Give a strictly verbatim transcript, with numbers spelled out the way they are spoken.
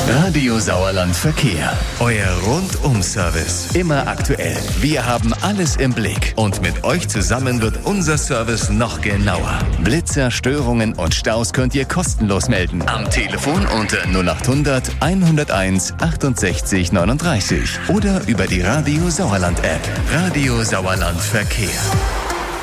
Radio Sauerland Verkehr. Euer Rundum-Service. Immer aktuell. Wir haben alles im Blick. Und mit euch zusammen wird unser Service noch genauer. Blitzer, Störungen und Staus könnt ihr kostenlos melden. Am Telefon unter null acht hundert, hunderteins, achtundsechzig, neununddreißig oder über die Radio Sauerland App. Radio Sauerland Verkehr.